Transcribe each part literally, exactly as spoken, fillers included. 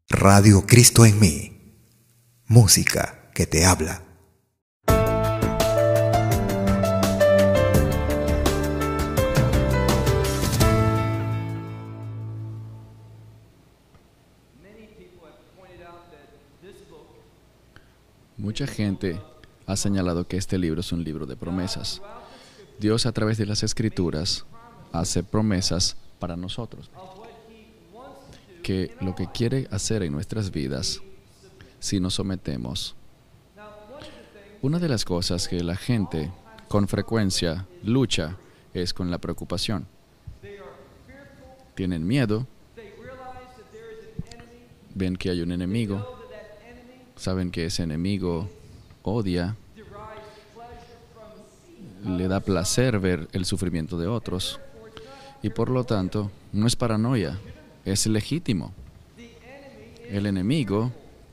Radio Cristo en mí. Música que te habla. Mucha gente ha señalado que este libro es un libro de promesas. Dios, a través de las Escrituras, hace promesas para nosotros. Que lo que quiere hacer en nuestras vidas, si nos sometemos. Una de las cosas que la gente con frecuencia lucha es con la preocupación. Tienen miedo, ven que hay un enemigo, saben que ese enemigo odia, le da placer ver el sufrimiento de otros y por lo tanto no es paranoia, es legítimo. El enemigo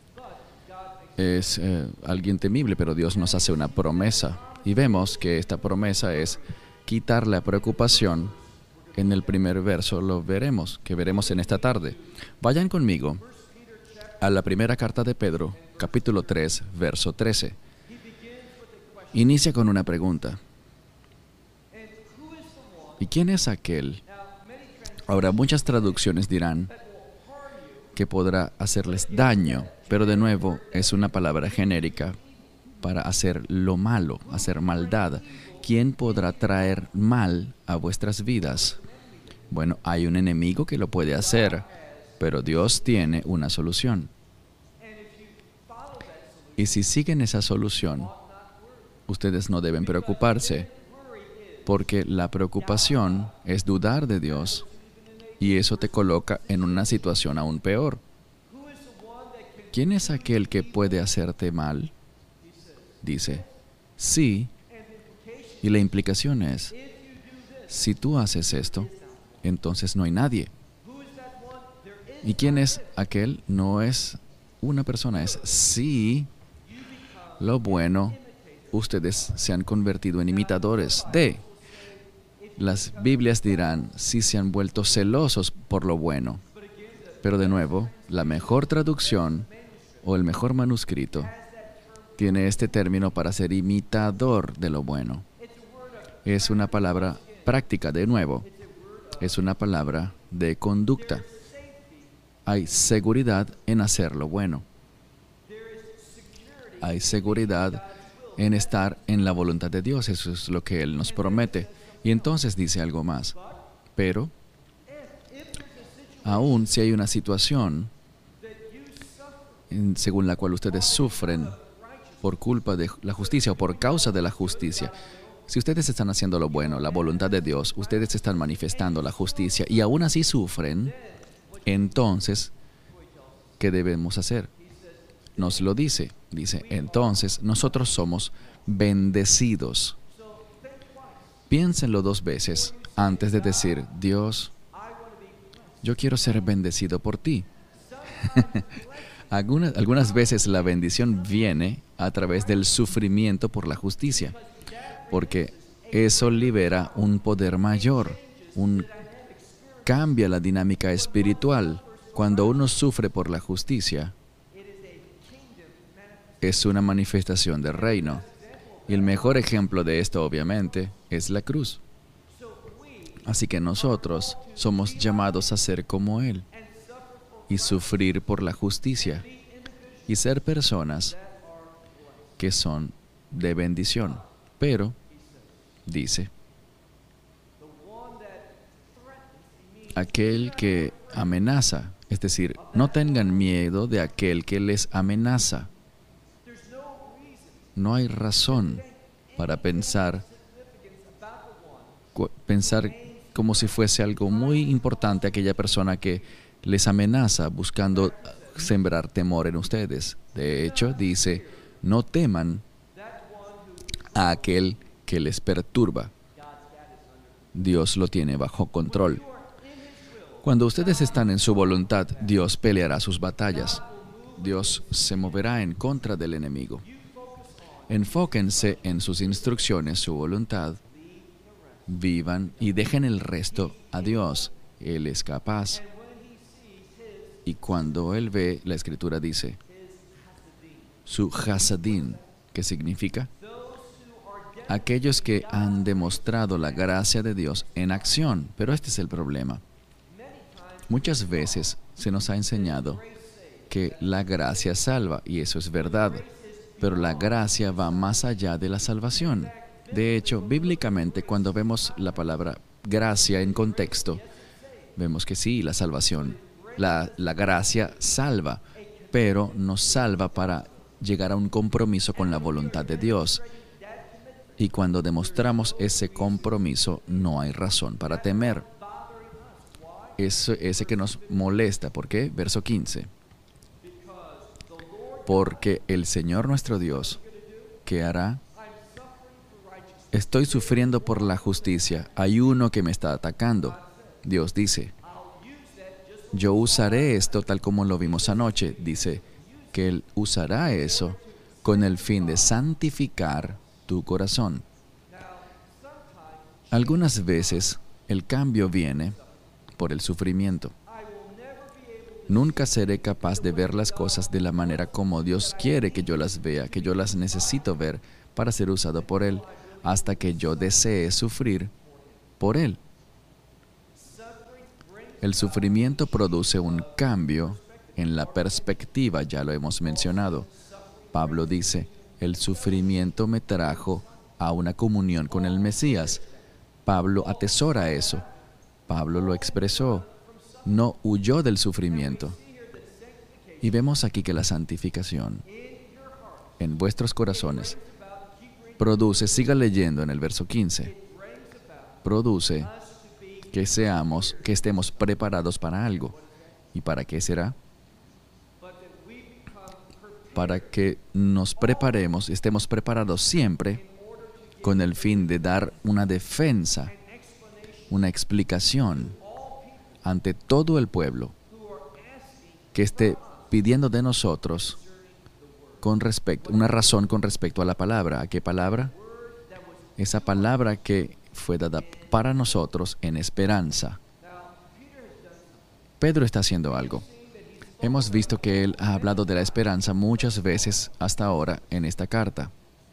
es eh, alguien temible, pero Dios nos hace una promesa y vemos que esta promesa es quitar la preocupación. En el primer verso lo veremos, que veremos en esta tarde. Vayan conmigo a la primera carta de Pedro, capítulo tres, verso trece. Inicia con una pregunta. ¿Y quién es aquel? Ahora, muchas traducciones dirán que podrá hacerles daño, pero de nuevo es una palabra genérica para hacer lo malo, hacer maldad. ¿Quién podrá traer mal a vuestras vidas? Bueno, hay un enemigo que lo puede hacer, pero Dios tiene una solución. Y si siguen esa solución, ustedes no deben preocuparse, porque la preocupación es dudar de Dios, y eso te coloca en una situación aún peor. ¿Quién es aquel que puede hacerte mal? Dice, sí, y la implicación es, si tú haces esto, entonces no hay nadie. ¿Y quién es aquel? No es una persona, es sí, lo bueno, ustedes se han convertido en imitadores de. Las Biblias dirán, si se han vuelto celosos por lo bueno. Pero de nuevo, la mejor traducción o el mejor manuscrito tiene este término para ser imitador de lo bueno. Es una palabra práctica, de nuevo. Es una palabra de conducta. Hay seguridad en hacer lo bueno. Hay seguridad en estar en la voluntad de Dios. Eso es lo que Él nos promete. Y entonces dice algo más. Pero, aún si hay una situación en, según la cual ustedes sufren por culpa de la justicia o por causa de la justicia, si ustedes están haciendo lo bueno, la voluntad de Dios, ustedes están manifestando la justicia y aún así sufren, entonces, ¿qué debemos hacer? Nos lo dice. Dice, entonces, nosotros somos bendecidos. Piénsenlo dos veces antes de decir, Dios, yo quiero ser bendecido por ti. algunas, algunas veces la bendición viene a través del sufrimiento por la justicia, porque eso libera un poder mayor, un, cambia la dinámica espiritual. Cuando uno sufre por la justicia, es una manifestación del reino. Y el mejor ejemplo de esto, obviamente, es la cruz. Así que nosotros somos llamados a ser como Él y sufrir por la justicia y ser personas que son de bendición. Pero, dice, aquel que amenaza, es decir, no tengan miedo de aquel que les amenaza. No hay razón para pensar, pensar como si fuese algo muy importante aquella persona que les amenaza buscando sembrar temor en ustedes. De hecho, dice, no teman a aquel que les perturba. Dios lo tiene bajo control. Cuando ustedes están en su voluntad, Dios peleará sus batallas. Dios se moverá en contra del enemigo. Enfóquense en sus instrucciones, su voluntad. Vivan y dejen el resto a Dios. Él es capaz. Y cuando él ve, la Escritura dice, su hasadín, ¿qué significa? Aquellos que han demostrado la gracia de Dios en acción. Pero este es el problema. Muchas veces se nos ha enseñado que la gracia salva, y eso es verdad, pero la gracia va más allá de la salvación. De hecho, bíblicamente, cuando vemos la palabra gracia en contexto, vemos que sí, la salvación, la, la gracia salva, pero nos salva para llegar a un compromiso con la voluntad de Dios. Y cuando demostramos ese compromiso, no hay razón para temer. Eso, ese que nos molesta, ¿por qué? Verso quince. Porque el Señor nuestro Dios, ¿qué hará? Estoy sufriendo por la justicia. Hay uno que me está atacando. Dios dice, yo usaré esto tal como lo vimos anoche. Dice que Él usará eso con el fin de santificar tu corazón. Algunas veces el cambio viene por el sufrimiento. Nunca seré capaz de ver las cosas de la manera como Dios quiere que yo las vea, que yo las necesito ver para ser usado por Él, hasta que yo desee sufrir por Él. El sufrimiento produce un cambio en la perspectiva, ya lo hemos mencionado. Pablo dice, el sufrimiento me trajo a una comunión con el Mesías. Pablo atesora eso. Pablo lo expresó. No huyó del sufrimiento. Y vemos aquí que la santificación en vuestros corazones produce, siga leyendo en el verso quince, produce que seamos, que estemos preparados para algo. ¿Y para qué será? Para que nos preparemos, estemos preparados siempre con el fin de dar una defensa, una explicación ante todo el pueblo que esté pidiendo de nosotros con respecto, una razón con respecto a la palabra. ¿A qué palabra? Esa palabra que fue dada para nosotros en esperanza. Pedro está haciendo algo. Hemos visto que él ha hablado de la esperanza muchas veces hasta ahora en esta carta.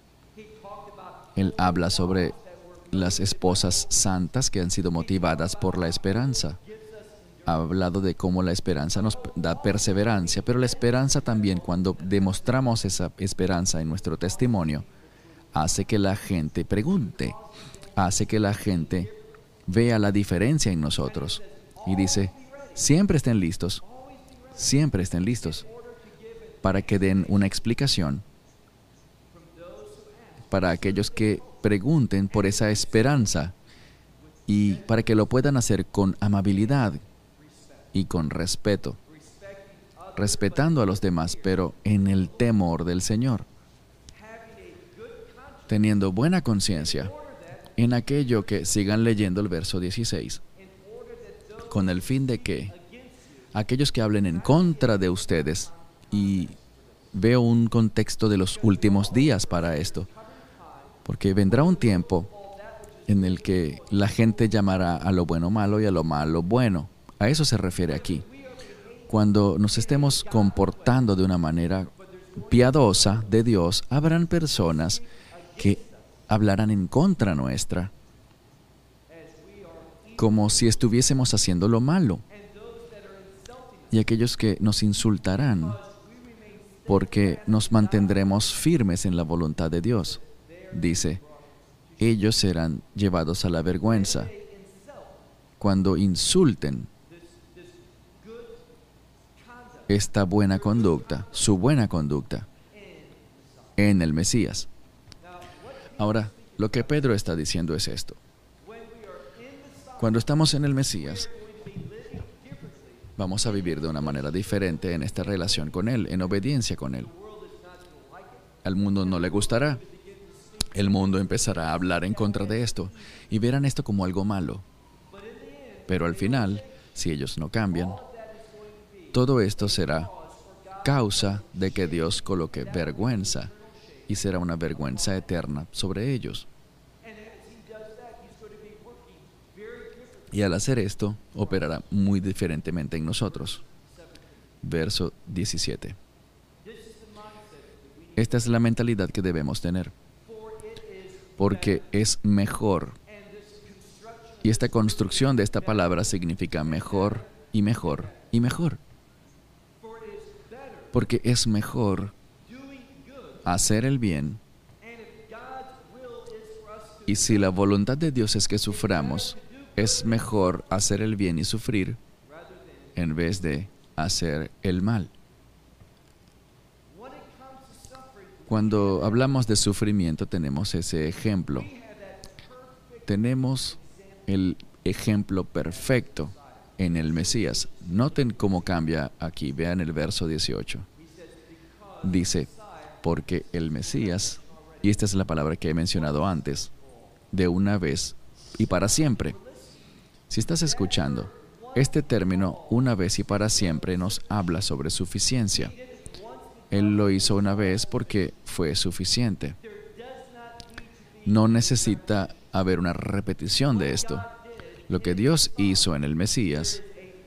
Él habla sobre las esposas santas que han sido motivadas por la esperanza. Ha hablado de cómo la esperanza nos da perseverancia, pero la esperanza también, cuando demostramos esa esperanza en nuestro testimonio, hace que la gente pregunte, hace que la gente vea la diferencia en nosotros. Y dice, siempre estén listos, siempre estén listos para que den una explicación para aquellos que pregunten por esa esperanza y para que lo puedan hacer con amabilidad y con respeto, respetando a los demás, pero en el temor del Señor, teniendo buena conciencia en aquello que sigan leyendo el verso dieciséis, con el fin de que aquellos que hablen en contra de ustedes, y veo un contexto de los últimos días para esto, porque vendrá un tiempo en el que la gente llamará a lo bueno malo y a lo malo bueno. A eso se refiere aquí. Cuando nos estemos comportando de una manera piadosa de Dios, habrán personas que hablarán en contra nuestra, como si estuviésemos haciendo lo malo. Y aquellos que nos insultarán, porque nos mantendremos firmes en la voluntad de Dios. Dice, ellos serán llevados a la vergüenza cuando insulten esta buena conducta, su buena conducta en el Mesías. Ahora, lo que Pedro está diciendo es esto. Cuando estamos en el Mesías, vamos a vivir de una manera diferente en esta relación con Él, en obediencia con Él. Al mundo no le gustará. El mundo empezará a hablar en contra de esto y verán esto como algo malo. Pero al final, si ellos no cambian, todo esto será causa de que Dios coloque vergüenza, y será una vergüenza eterna sobre ellos. Y al hacer esto, operará muy diferentemente en nosotros. verso diecisiete. Esta es la mentalidad que debemos tener, porque es mejor. Y esta construcción de esta palabra significa mejor y mejor y mejor. Porque es mejor hacer el bien. Y si la voluntad de Dios es que suframos, es mejor hacer el bien y sufrir en vez de hacer el mal. Cuando hablamos de sufrimiento tenemos ese ejemplo. Tenemos el ejemplo perfecto en el Mesías. Noten cómo cambia aquí. Vean el verso dieciocho. Dice, porque el Mesías, y esta es la palabra que he mencionado antes, de una vez y para siempre. Si estás escuchando, este término, una vez y para siempre, nos habla sobre suficiencia. Él lo hizo una vez porque fue suficiente. No necesita haber una repetición de esto. Lo que Dios hizo en el Mesías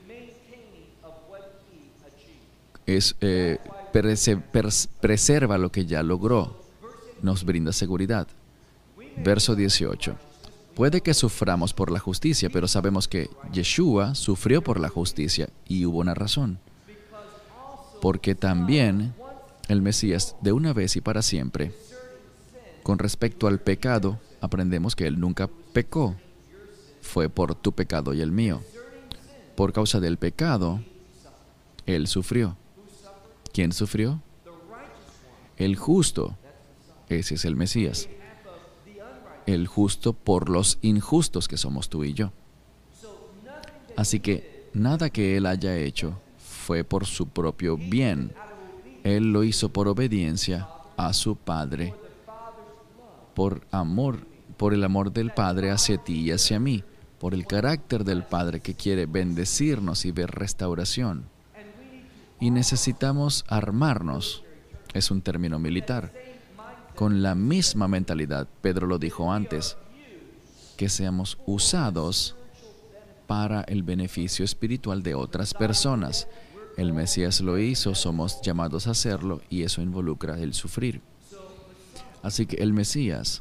es eh, perse, pers, preserva lo que ya logró. Nos brinda seguridad. Verso dieciocho. Puede que suframos por la justicia, pero sabemos que Yeshua sufrió por la justicia y hubo una razón. Porque también el Mesías, de una vez y para siempre, con respecto al pecado, aprendemos que Él nunca pecó. Fue por tu pecado y el mío. Por causa del pecado, Él sufrió. ¿Quién sufrió? El justo. Ese es el Mesías. El justo por los injustos que somos tú y yo. Así que nada que Él haya hecho fue por su propio bien. Él lo hizo por obediencia a su Padre, por amor, por el amor del Padre hacia ti y hacia mí, por el carácter del Padre que quiere bendecirnos y ver restauración. Y necesitamos armarnos, es un término militar, con la misma mentalidad, Pedro lo dijo antes, que seamos usados para el beneficio espiritual de otras personas. El Mesías lo hizo, somos llamados a hacerlo y eso involucra el sufrir. Así que el Mesías,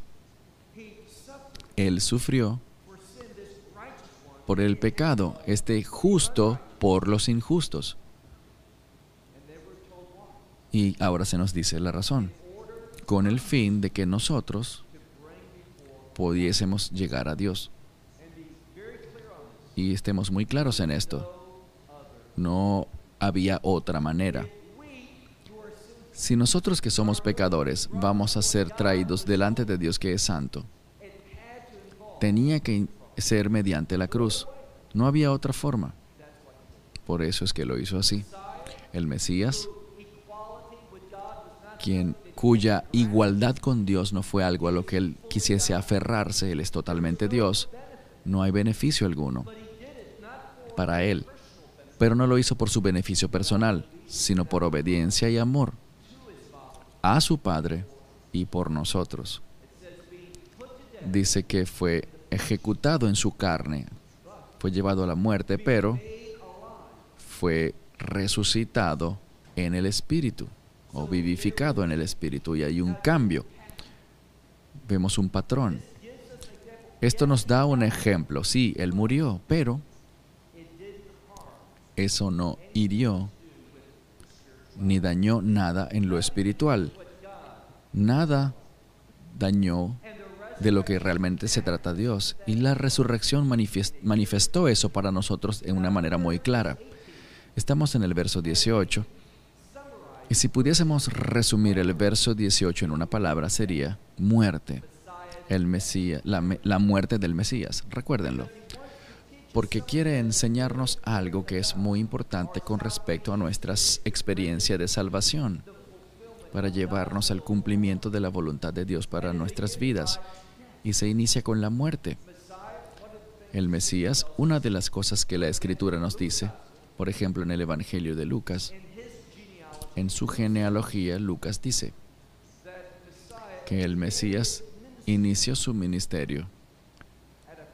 Él sufrió por el pecado, este justo por los injustos. Y ahora se nos dice la razón, con el fin de que nosotros pudiésemos llegar a Dios. Y estemos muy claros en esto. No había otra manera. Si nosotros que somos pecadores vamos a ser traídos delante de Dios que es santo, tenía que ser mediante la cruz. No había otra forma. Por eso es que lo hizo así. El Mesías, quien, cuya igualdad con Dios no fue algo a lo que Él quisiese aferrarse, Él es totalmente Dios, no hay beneficio alguno para Él. Pero no lo hizo por su beneficio personal, sino por obediencia y amor a su Padre y por nosotros. Dice que fue ejecutado en su carne, fue llevado a la muerte, pero fue resucitado en el Espíritu, o vivificado en el Espíritu, y hay un cambio. Vemos un patrón. Esto nos da un ejemplo. Sí, Él murió, pero eso no hirió ni dañó nada en lo espiritual. Nada dañó de lo que realmente se trata Dios. Y la resurrección manifestó eso para nosotros en una manera muy clara. Estamos en el verso dieciocho. Y si pudiésemos resumir el verso dieciocho en una palabra, sería muerte. El Mesías, la, la muerte del Mesías. Recuérdenlo. Porque quiere enseñarnos algo que es muy importante con respecto a nuestra experiencia de salvación, para llevarnos al cumplimiento de la voluntad de Dios para nuestras vidas. Y se inicia con la muerte. El Mesías, una de las cosas que la Escritura nos dice, por ejemplo en el Evangelio de Lucas, en su genealogía, Lucas dice que el Mesías inició su ministerio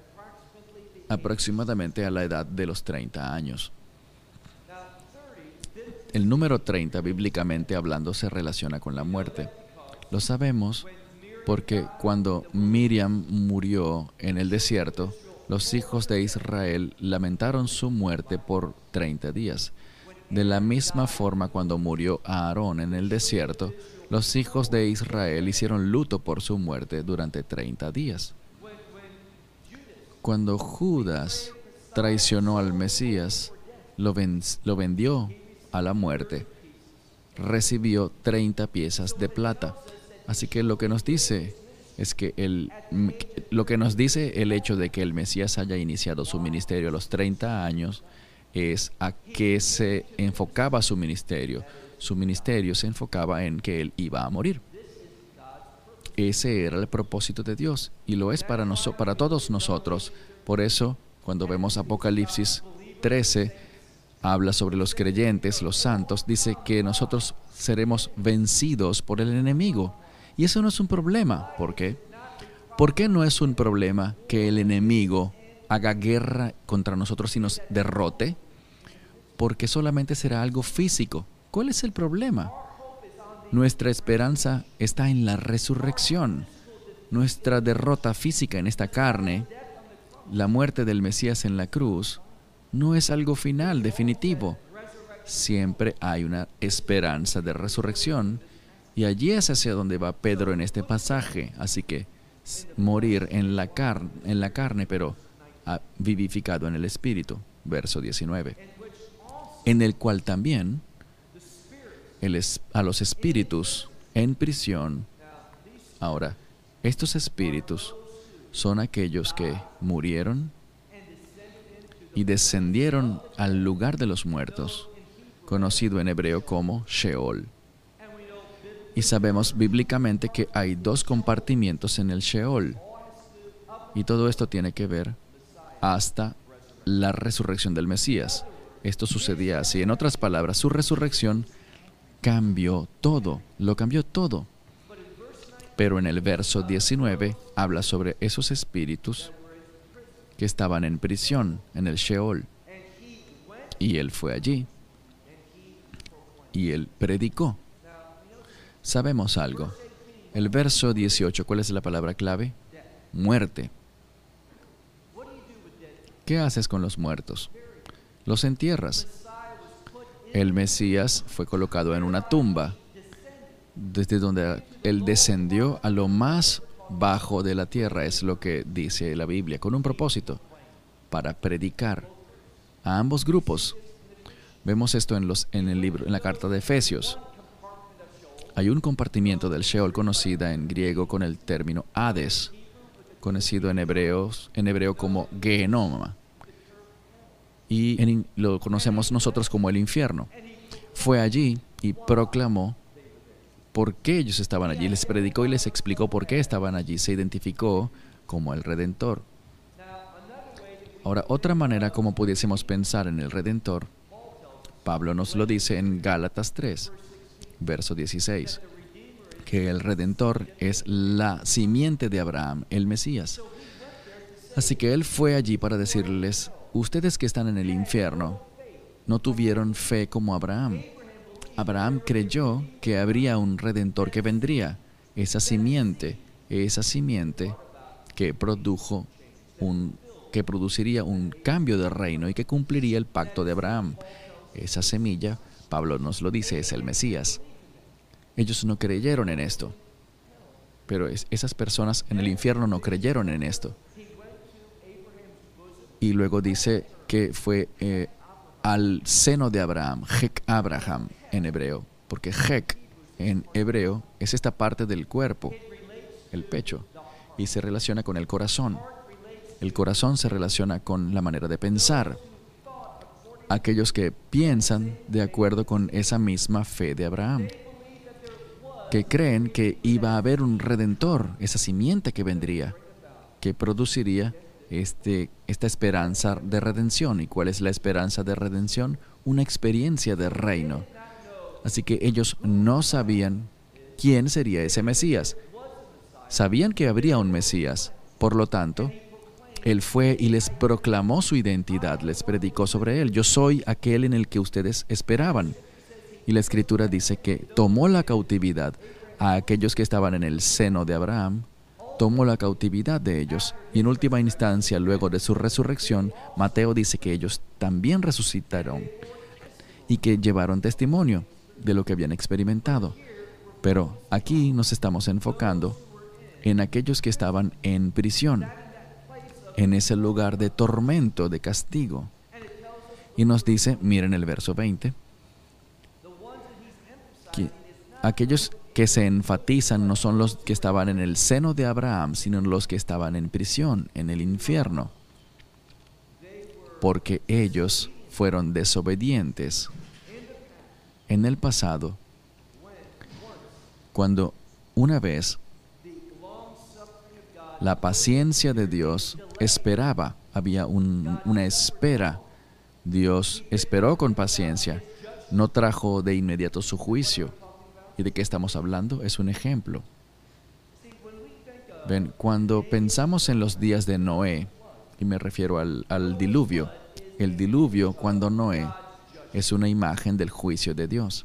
aproximadamente a la edad de los treinta años. El número treinta, bíblicamente hablando, se relaciona con la muerte. Lo sabemos porque cuando Miriam murió en el desierto, los hijos de Israel lamentaron su muerte por treinta días. De la misma forma, cuando murió Aarón en el desierto, los hijos de Israel hicieron luto por su muerte durante treinta días. Cuando Judas traicionó al Mesías, lo, ven, lo vendió a la muerte, recibió treinta piezas de plata. Así que lo que nos dice es que el, lo que nos dice el hecho de que el Mesías haya iniciado su ministerio a los treinta años es a qué se enfocaba su ministerio. Su ministerio se enfocaba en que él iba a morir. Ese era el propósito de Dios y lo es para, noso- para todos nosotros. Por eso, cuando vemos Apocalipsis trece, habla sobre los creyentes, los santos, dice que nosotros seremos vencidos por el enemigo. Y eso no es un problema. ¿Por qué? ¿Por qué no es un problema que el enemigo haga guerra contra nosotros y nos derrote? Porque solamente será algo físico. ¿Cuál es el problema? Nuestra esperanza está en la resurrección. Nuestra derrota física en esta carne, la muerte del Mesías en la cruz, no es algo final, definitivo. Siempre hay una esperanza de resurrección y allí es hacia donde va Pedro en este pasaje. Así que morir en la, car en la carne, pero vivificado en el Espíritu. Verso diecinueve. En el cual también el es, a los espíritus en prisión. Ahora, estos espíritus son aquellos que murieron y descendieron al lugar de los muertos, conocido en hebreo como Sheol. Y sabemos bíblicamente que hay dos compartimientos en el Sheol. Y todo esto tiene que ver hasta la resurrección del Mesías. Esto sucedía así. En otras palabras, su resurrección cambió todo, lo cambió todo. Pero en el verso diecinueve habla sobre esos espíritus que estaban en prisión, en el Sheol. Y él fue allí. Y él predicó. Sabemos algo. El verso dieciocho, ¿cuál es la palabra clave? Muerte. ¿Qué haces con los muertos? Los entierras. El Mesías fue colocado en una tumba, desde donde él descendió a lo más bajo de la tierra, es lo que dice la Biblia, con un propósito, para predicar a ambos grupos. Vemos esto en, los, en el libro, en la carta de Efesios. Hay un compartimiento del Sheol conocida en griego con el término Hades, conocido en, hebreos, en hebreo como Gehenoma. Y en, lo conocemos nosotros como el infierno. Fue allí y proclamó por qué ellos estaban allí. Les predicó y les explicó por qué estaban allí. Se identificó como el Redentor. Ahora, otra manera como pudiésemos pensar en el Redentor, Pablo nos lo dice en Gálatas tres, verso dieciséis, que el Redentor es la simiente de Abraham, el Mesías. Así que él fue allí para decirles: ustedes que están en el infierno no tuvieron fe como Abraham. Abraham creyó que habría un Redentor que vendría, esa simiente, esa simiente que produjo un, que produciría un cambio de reino y que cumpliría el pacto de Abraham. Esa semilla, Pablo nos lo dice, es el Mesías. Ellos no creyeron en esto, pero es, esas personas en el infierno no creyeron en esto. Y luego dice que fue eh, al seno de Abraham, Hek Abraham en hebreo, porque Hek en hebreo es esta parte del cuerpo, el pecho, y se relaciona con el corazón. El corazón se relaciona con la manera de pensar. Aquellos que piensan de acuerdo con esa misma fe de Abraham, que creen que iba a haber un Redentor, esa simiente que vendría, que produciría Este, esta esperanza de redención. ¿Y cuál es la esperanza de redención? Una experiencia de reino. Así que ellos no sabían quién sería ese Mesías. Sabían que habría un Mesías. Por lo tanto, él fue y les proclamó su identidad, les predicó sobre él. Yo soy aquel en el que ustedes esperaban. Y la Escritura dice que tomó la cautividad a aquellos que estaban en el seno de Abraham, tomó la cautividad de ellos. Y en última instancia, luego de su resurrección, Mateo dice que ellos también resucitaron y que llevaron testimonio de lo que habían experimentado. Pero aquí nos estamos enfocando en aquellos que estaban en prisión, en ese lugar de tormento, de castigo. Y nos dice, miren el verso veinte, que aquellos que se enfatizan no son los que estaban en el seno de Abraham, sino los que estaban en prisión, en el infierno, porque ellos fueron desobedientes en el pasado, cuando una vez la paciencia de Dios esperaba, había un, una espera. Dios esperó con paciencia, no trajo de inmediato su juicio. ¿Y de qué estamos hablando? Es un ejemplo. Ven, cuando pensamos en los días de Noé, y me refiero al, al diluvio, el diluvio cuando Noé es una imagen del juicio de Dios.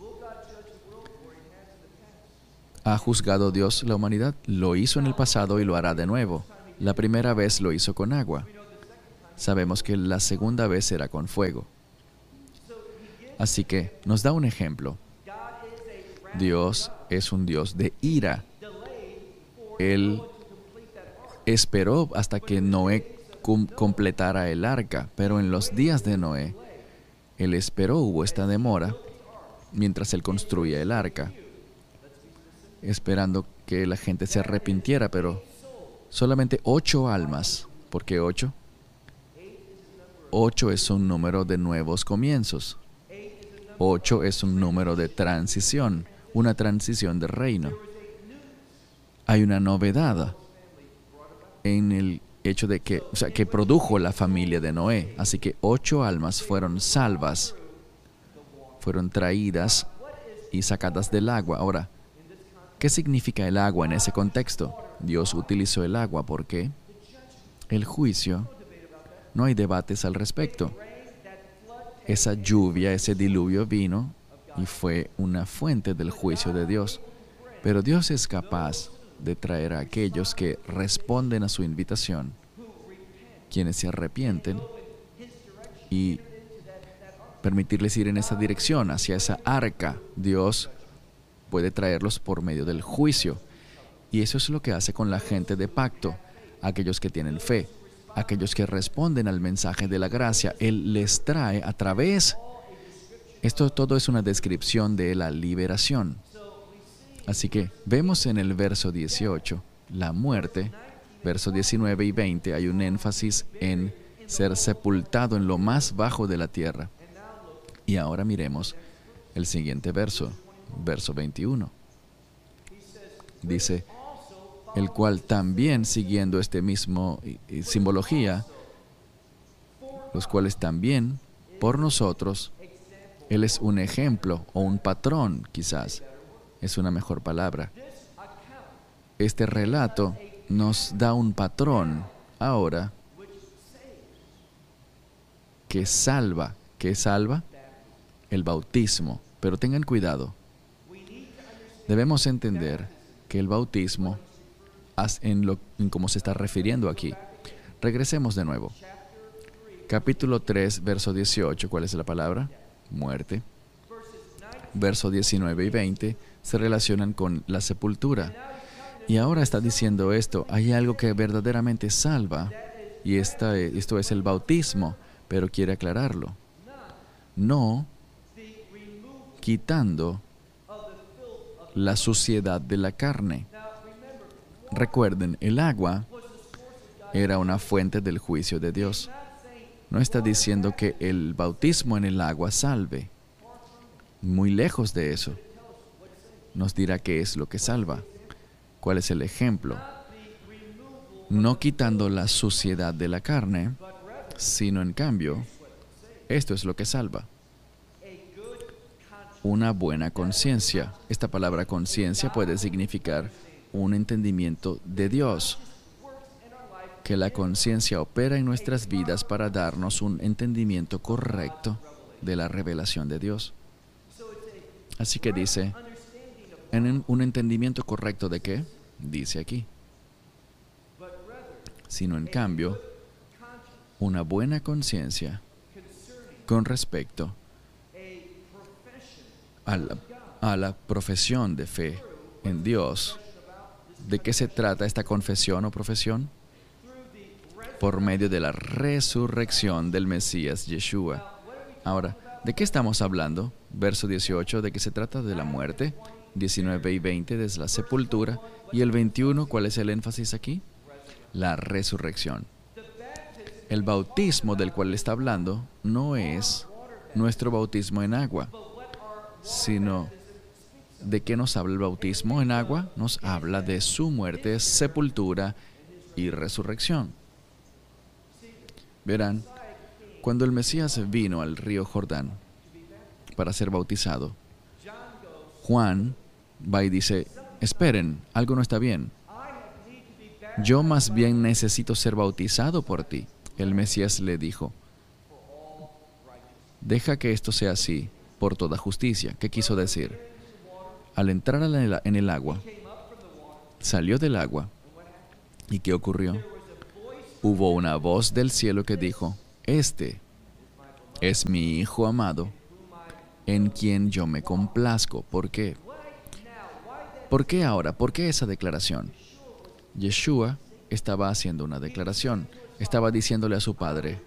¿Ha juzgado Dios la humanidad? Lo hizo en el pasado y lo hará de nuevo. La primera vez lo hizo con agua. Sabemos que la segunda vez será con fuego. Así que nos da un ejemplo. Dios es un Dios de ira. Él esperó hasta que Noé cum- completara el arca, pero en los días de Noé, Él esperó, hubo esta demora, mientras Él construía el arca, esperando que la gente se arrepintiera, pero solamente ocho almas. ¿Por qué ocho? Ocho es un número de nuevos comienzos. Ocho es un número de transición, una transición de reino. Hay una novedad en el hecho de que, o sea, que produjo la familia de Noé. Así que ocho almas fueron salvas, fueron traídas y sacadas del agua. Ahora, ¿qué significa el agua en ese contexto? Dios utilizó el agua porque el juicio, no hay debates al respecto. Esa lluvia, ese diluvio vino y fue una fuente del juicio de Dios. Pero Dios es capaz de traer a aquellos que responden a su invitación, quienes se arrepienten, y permitirles ir en esa dirección, hacia esa arca. Dios puede traerlos por medio del juicio. Y eso es lo que hace con la gente de pacto, aquellos que tienen fe, aquellos que responden al mensaje de la gracia. Él les trae a través. Esto todo es una descripción de la liberación. Así que vemos en el verso dieciocho la muerte. Verso diecinueve y veinte hay un énfasis en ser sepultado en lo más bajo de la tierra. Y ahora miremos el siguiente verso, verso veintiuno. Dice, el cual también, siguiendo este mismo eh, simbología, los cuales también, por nosotros, Él es un ejemplo o un patrón, quizás, es una mejor palabra. Este relato nos da un patrón ahora que salva. ¿Qué salva? El bautismo. Pero tengan cuidado. Debemos entender que el bautismo, en, lo, en cómo se está refiriendo aquí. Regresemos de nuevo. Capítulo tres, verso dieciocho, ¿cuál es la palabra? Muerte. Verso diecinueve y veinte se relacionan con la sepultura. Y ahora está diciendo esto, hay algo que verdaderamente salva, y esta, esto es el bautismo, pero quiere aclararlo. No quitando la suciedad de la carne. Recuerden, el agua era una fuente del juicio de Dios. No está diciendo que el bautismo en el agua salve. Muy lejos de eso. Nos dirá qué es lo que salva. ¿Cuál es el ejemplo? No quitando la suciedad de la carne, sino en cambio, esto es lo que salva. Una buena conciencia. Esta palabra conciencia puede significar un entendimiento de Dios. Que la conciencia opera en nuestras vidas para darnos un entendimiento correcto de la revelación de Dios. Así que dice, en un entendimiento correcto de qué, dice aquí, sino en cambio, una buena conciencia con respecto a la, a la profesión de fe en Dios. ¿De qué se trata esta confesión o profesión? Por medio de la resurrección del Mesías Yeshua. Ahora, ¿de qué estamos hablando? Verso dieciocho, ¿de qué se trata? De la muerte. diecinueve y veinte, desde la sepultura. Y el veintiuno, ¿cuál es el énfasis aquí? La resurrección. El bautismo del cual está hablando no es nuestro bautismo en agua, sino ¿de qué nos habla el bautismo en agua? Nos habla de su muerte, sepultura y resurrección. Verán, cuando el Mesías vino al río Jordán para ser bautizado, Juan va y dice, esperen, algo no está bien. Yo más bien necesito ser bautizado por ti. El Mesías le dijo, deja que esto sea así por toda justicia. ¿Qué quiso decir? Al entrar en el agua, salió del agua. ¿Y qué ocurrió? Hubo una voz del cielo que dijo, este es mi Hijo amado, en quien yo me complazco. ¿Por qué? ¿Por qué ahora? ¿Por qué esa declaración? Yeshua estaba haciendo una declaración. Estaba diciéndole a su Padre,